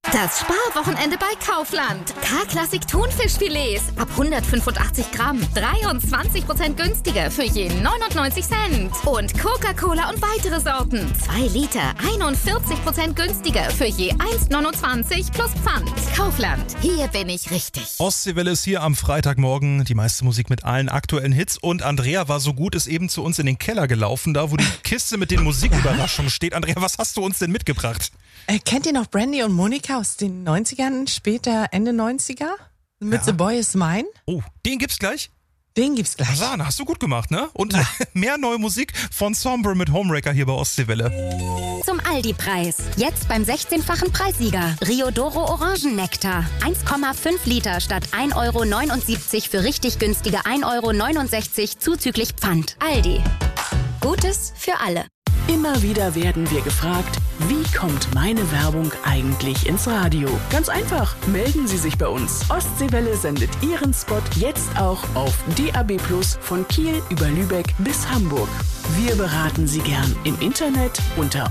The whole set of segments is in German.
Das Sparwochenende bei Kaufland. K-Klassik Thunfischfilets ab 185 Gramm. 23% günstiger für je 99 Cent. Und Coca-Cola und weitere Sorten. 2 Liter, 41% günstiger für je 1,29 plus Pfand. Kaufland, hier bin ich richtig. Ostseewelle ist hier am Freitagmorgen. Die meiste Musik mit allen aktuellen Hits. Und Andrea war so gut, ist eben zu uns in den Keller gelaufen, da wo die Kiste mit den Musiküberraschungen steht. Andrea, was hast du uns denn mitgebracht? Kennt ihr noch Brandy und Monika aus den 90ern, später Ende 90er? Mit The Boy Is Mine? Oh, den gibt's gleich? Den gibt's gleich. Sahne, hast du gut gemacht, ne? Und mehr neue Musik von Sombre mit Homewrecker hier bei Ostseewelle. Zum Aldi-Preis. Jetzt beim 16-fachen Preissieger. Riodoro Orangennektar. 1,5 Liter statt 1,79 € für richtig günstige 1,69 € zuzüglich Pfand. Aldi. Gutes für alle. Immer wieder werden wir gefragt, wie kommt meine Werbung eigentlich ins Radio? Ganz einfach, melden Sie sich bei uns. Ostseewelle sendet Ihren Spot jetzt auch auf DAB+ von Kiel über Lübeck bis Hamburg. Wir beraten Sie gern im Internet unter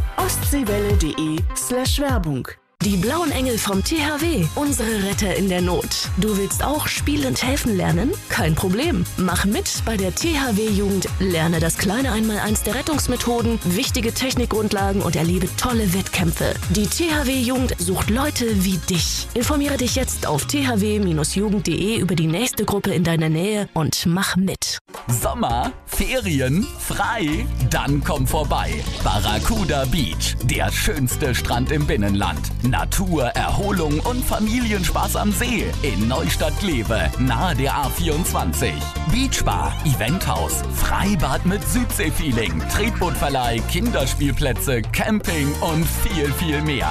ostseewelle.de/Werbung. Die blauen Engel vom THW, unsere Retter in der Not. Du willst auch spielend helfen lernen? Kein Problem. Mach mit bei der THW-Jugend. Lerne das kleine Einmaleins der Rettungsmethoden, wichtige Technikgrundlagen und erlebe tolle Wettkämpfe. Die THW-Jugend sucht Leute wie dich. Informiere dich jetzt auf thw-jugend.de über die nächste Gruppe in deiner Nähe und mach mit. Sommer, Ferien, frei? Dann komm vorbei. Barracuda Beach, der schönste Strand im Binnenland. Natur, Erholung und Familienspaß am See in Neustadt-Glewe, nahe der A24. Beachbar, Eventhaus, Freibad mit Südseefeeling, Tretbootverleih, Kinderspielplätze, Camping und viel, viel mehr.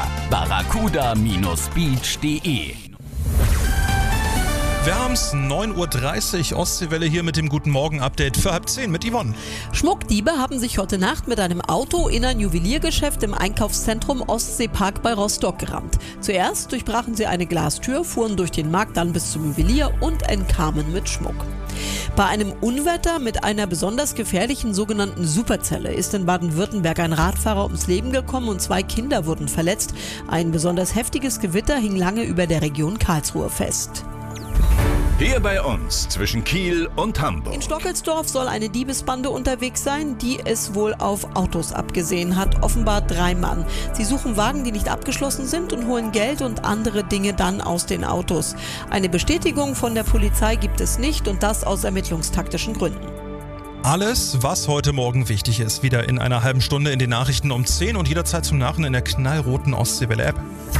barracuda-beach.de. Wir haben's 9.30 Uhr, Ostseewelle hier mit dem Guten Morgen-Update für 9:30 mit Yvonne. Schmuckdiebe haben sich heute Nacht mit einem Auto in ein Juweliergeschäft im Einkaufszentrum Ostseepark bei Rostock gerammt. Zuerst durchbrachen sie eine Glastür, fuhren durch den Markt dann bis zum Juwelier und entkamen mit Schmuck. Bei einem Unwetter mit einer besonders gefährlichen sogenannten Superzelle ist in Baden-Württemberg ein Radfahrer ums Leben gekommen und 2 Kinder wurden verletzt. Ein besonders heftiges Gewitter hing lange über der Region Karlsruhe fest. Hier bei uns zwischen Kiel und Hamburg. In Stockelsdorf soll eine Diebesbande unterwegs sein, die es wohl auf Autos abgesehen hat. Offenbar 3 Mann. Sie suchen Wagen, die nicht abgeschlossen sind und holen Geld und andere Dinge dann aus den Autos. Eine Bestätigung von der Polizei gibt es nicht und das aus ermittlungstaktischen Gründen. Alles, was heute Morgen wichtig ist, wieder in einer halben Stunde in den Nachrichten um 10 und jederzeit zum Nachhören in der knallroten Ostseewelle-App.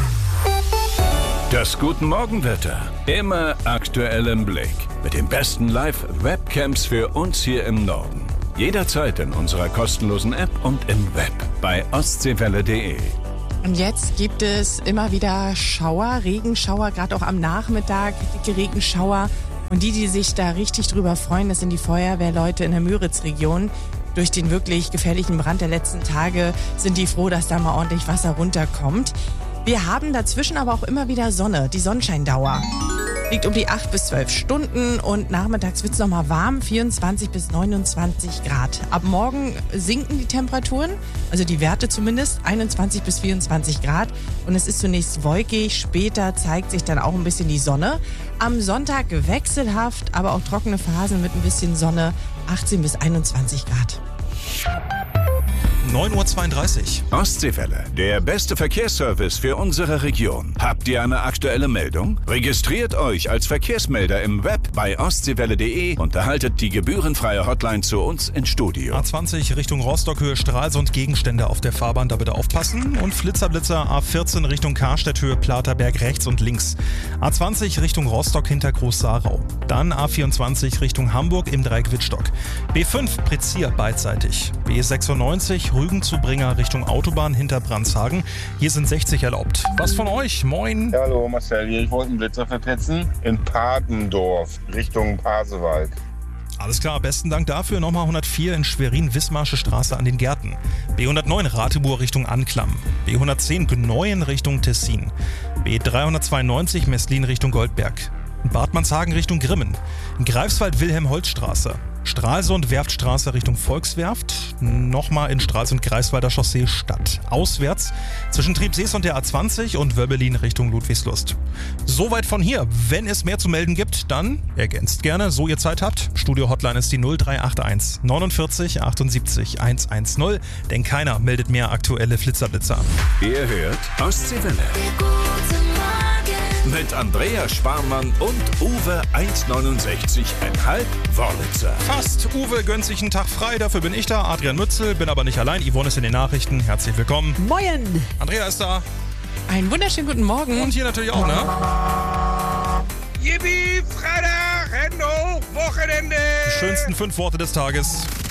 Das Guten Morgen-Wetter. Immer aktuell im Blick. Mit den besten Live-Webcams für uns hier im Norden. Jederzeit in unserer kostenlosen App und im Web bei ostseewelle.de. Und jetzt gibt es immer wieder Schauer, Regenschauer, gerade auch am Nachmittag, dicke Regenschauer. Und die sich da richtig drüber freuen, das sind die Feuerwehrleute in der Müritz-Region. Durch den wirklich gefährlichen Brand der letzten Tage sind die froh, dass da mal ordentlich Wasser runterkommt. Wir haben dazwischen aber auch immer wieder Sonne. Die Sonnenscheindauer liegt um die 8 bis 12 Stunden und nachmittags wird es nochmal warm, 24 bis 29 Grad. Ab morgen sinken die Temperaturen, also die Werte zumindest, 21 bis 24 Grad. Und es ist zunächst wolkig, später zeigt sich dann auch ein bisschen die Sonne. Am Sonntag wechselhaft, aber auch trockene Phasen mit ein bisschen Sonne, 18 bis 21 Grad. 9.32 Uhr. Ostseewelle, der beste Verkehrsservice für unsere Region. Habt ihr eine aktuelle Meldung? Registriert euch als Verkehrsmelder im Web bei ostseewelle.de und erhaltet die gebührenfreie Hotline zu uns ins Studio. A20 Richtung Rostock, Höhe Stralsund, Gegenstände auf der Fahrbahn, da bitte aufpassen. Und Flitzerblitzer A14 Richtung Karstedt, Höhe Platerberg rechts und links. A20 Richtung Rostock hinter Groß-Sarau. Dann A24 Richtung Hamburg im Dreieck Wittstock. B5 Prezier beidseitig. B96 Rügen zu Bringer Richtung Autobahn hinter Brandshagen. Hier sind 60 erlaubt. Was von euch? Moin. Ja, hallo, Marcel hier. Ich wollte einen Blitzer verpetzen in Patendorf Richtung Pasewalk. Alles klar, besten Dank dafür. Nochmal 104 in Schwerin-Wismarsche Straße an den Gärten. B109 Ratibor Richtung Anklam. B110 Gneuen Richtung Tessin. B392 Messlin Richtung Goldberg. Bad Manshagen Richtung Grimmen. Greifswald Wilhelm-Holz-Straße. Stralsund Werftstraße Richtung Volkswerft, nochmal in Stralsund Greifswalder Chaussee Stadt. Auswärts zwischen Triebsees und der A20 und Wöbbelin Richtung Ludwigslust. Soweit von hier. Wenn es mehr zu melden gibt, dann ergänzt gerne, so ihr Zeit habt. Studio-Hotline ist die 0381 49 78 110, denn keiner meldet mehr aktuelle Flitzerblitzer. Ihr hört Ostseewelle. Mit Andrea Sparmann und Uwe 1,69,5 Wörlitzer. Fast. Uwe gönnt sich einen Tag frei, dafür bin ich da. Adrian Mützel, bin aber nicht allein. Yvonne ist in den Nachrichten. Herzlich willkommen. Moin! Andrea ist da. Einen wunderschönen guten Morgen. Und hier natürlich auch, ne? Yippie, Freitag, Hände hoch, Wochenende! Die schönsten 5 Worte des Tages.